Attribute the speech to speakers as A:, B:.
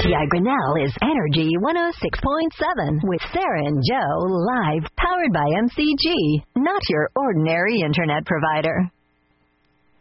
A: Guy Grinnell is Energy 106.7 with Sarah and Joe live, powered by MCG, not your ordinary internet provider.